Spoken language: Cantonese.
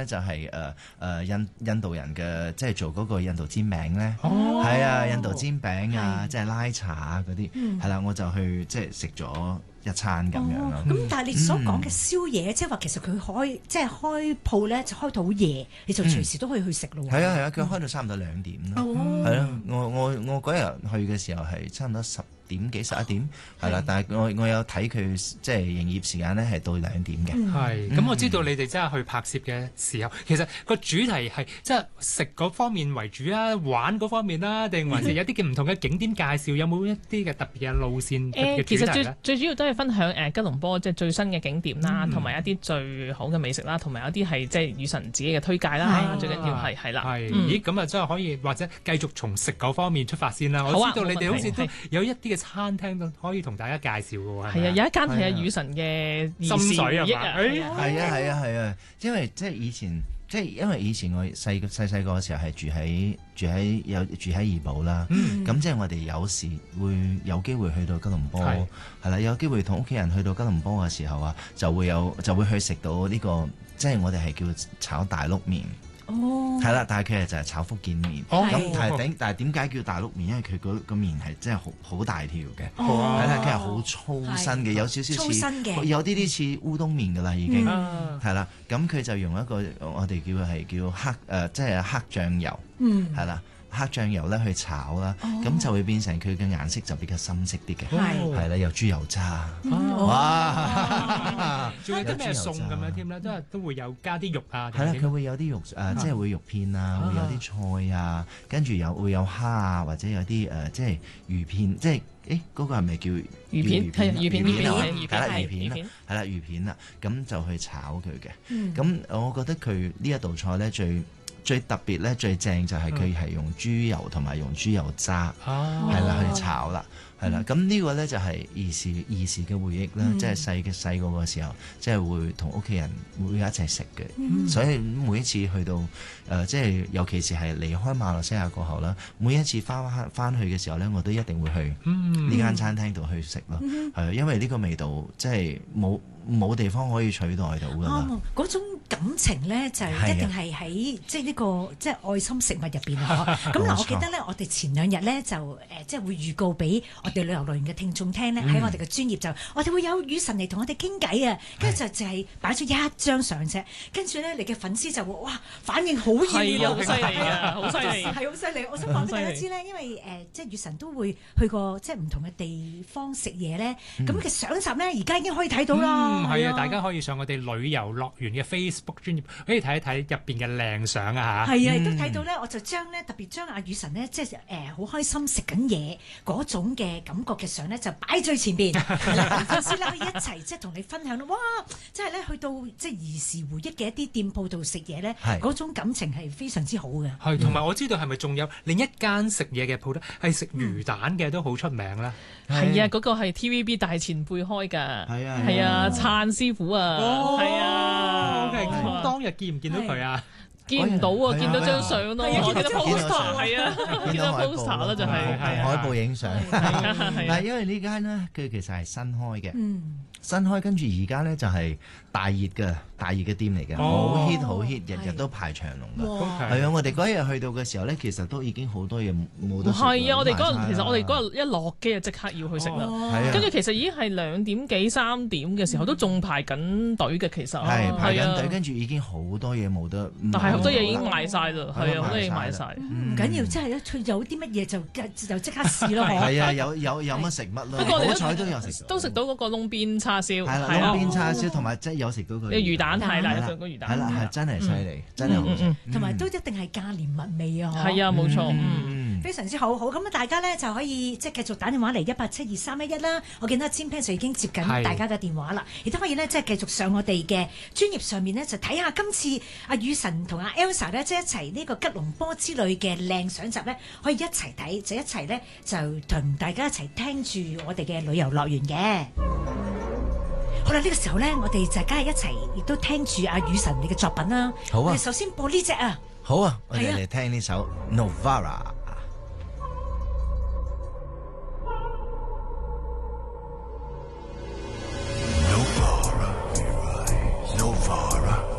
咧就係印度人嘅，即係做嗰個印度煎餅咧，係啊，印度煎餅啊，即係拉茶啊嗰啲，係啦，我就去即係食咗一餐咁樣咯。 咁但係你所講嘅宵夜，即係話其實佢開即係開鋪咧，就開到好夜，你就隨時都可以去食咯。 係啊係啊，佢開到差唔多2點咯。係咯，我嗰日去嘅時候係差唔多10點幾11點，係啦，但係我有睇佢即係營業時間咧係到2點嘅。 係，咁我知道你哋真係去拍攝嘅時候，其實個主題係即係食嗰方面為主啊，玩嗰方面啦，定還是有啲嘅唔同嘅景點介紹？有冇一啲嘅特別嘅路線嘅主題咧？ 其實最主要都係分享吉隆坡即係最新嘅景點啦，同埋一啲最好嘅美食啦，同埋有啲係即係雨神自己嘅推介啦。最緊要係啦。 咦，咁啊真係可以或者繼續從食嗰方面出發先啦。我知道你哋好似都有一啲嘅餐廳都可以同大家介紹嘅喎。係啊， 有一間係雨神嘅心水啊嘛。 係啊，因為以前我細個嘅時候係住喺怡保啦，咁即係我哋有時會有機會去到吉隆坡，係啦，有機會同屋企人去到吉隆坡嘅時候啊，就會去食到呢個，即係我哋係叫炒大碌麵。係啦，但係佢就係炒福建麵。咁但係點解叫大碌麵？因為佢個麵係真係好大條嘅，係啦，佢係好粗身嘅，有少少似有啲似烏冬麵㗎啦，已經係啦。咁佢就用一個我哋叫黑即係黑醬油，係啦。黑醬油咧去炒啦，咁就會變成佢嘅顏色就比較深色啲嘅，係啦，有豬油渣，哇！ 仲有啲咩餸咁樣添咧？都會有加啲肉啊， 係啦，佢會有啲肉即係會肉片啊，會有啲菜啊，跟住會有蝦啊，或者有啲即係魚片，即係嗰個係咪叫魚片？係魚片，係啦，魚片啦，咁就去炒佢嘅。咁我覺得佢呢一道菜咧最特別咧，最正就係佢係用豬油同埋用豬油渣，係啦去炒啦，係啦。咁呢個咧就係兒時嘅回憶啦，即係細個嘅時候，即係會同屋企人會一齊食嘅。所以每一次去到即係尤其是係離開馬來西亞過後啦，每一次翻去嘅時候咧，我都一定會去呢間餐廳度去食咯，係因為呢個味道即係冇地方可以取代到㗎啦。 嗰種感情咧就一定係喺即係呢個即係愛心食物入邊啊！咁嗱，我記得咧，我哋前2日咧就即係會預告俾我哋旅遊樂園嘅聽眾聽咧，喺我哋嘅專頁就我哋會有雨神嚟同我哋傾偈啊！跟住就係擺咗一張相啫，跟住咧你嘅粉絲就會哇反應好熱烈， 好犀利啊！好犀利， 係好犀利！我想講俾大家知咧，因為即係雨神都會去過即係唔同嘅地方食嘢咧，咁嘅相集咧而家已經可以睇到啦。 係啊，大家可以上我哋旅遊樂園嘅 Facebook 專頁，可以睇一睇入邊嘅靚相啊嚇。 係啊，亦都睇到咧，我就特別將阿雨神咧，即係好開心食緊嘢嗰種嘅感覺嘅相咧，就擺最前邊，粉絲咧可以一齊即係同你分享咯。哇！即係咧去到即係兒時回憶嘅一啲店鋪度食嘢咧，嗰種感情係非常之好嘅。 係，同埋我知道係咪仲有另一間食嘢嘅鋪咧，係食魚蛋嘅都好出名啦。 係啊，嗰個係 TVB 大前輩開㗎。係啊，燦師傅啊。係啊。 咁當日見唔見到佢啊？ 見唔到啊，見到張相咯，我見到 poster 係啊，見到 poster 啦就係海報影相。但係因為呢間呢，佢其實係新開嘅，新開跟住而家咧就係大熱嘅店嚟嘅，好 hit，日日都排長龍㗎。係啊，我哋嗰日去到嘅時候咧，其實都已經好多嘢冇得食。 係啊，我哋嗰日一落機就即刻要去食啦。跟住其實已經係2點幾3點嘅時候，都仲排緊隊嘅。其實係排緊隊，跟住已經好多嘢冇得。 但係好多嘢已經賣晒啦，係啊，好多嘢賣晒。 唔緊要，即係有啲乜嘢就即刻試咯。 係啊，有乜食乜咯。好彩都有食到， 都食到嗰個窿邊叉燒。 係啦，窿邊叉燒同埋即係有食到佢魚蛋係啦，有個魚蛋。 係啦，係真係犀利，真係好食。 同埋都一定係價廉物美啊！ 係啊，冇錯， 非常之好。咁大家咧就可以即係繼續打電話嚟1872311啦。我見到千 Pen 已經接緊大家嘅電話啦，亦都可以咧即係繼續上我哋嘅專頁上面咧就睇下今次阿雨神同阿 Elsa 咧即係一齊呢個吉隆坡之旅嘅靚相集咧，可以一齊睇，就一齊咧就同大家一齊聽住我哋嘅旅遊樂園嘅。好啦，呢個時候咧，我哋就梗係一齊，亦都聽住阿雨神你嘅作品啦。 好啊， 我哋首先播呢隻啊。 好啊，我哋嚟聽呢首 Novara。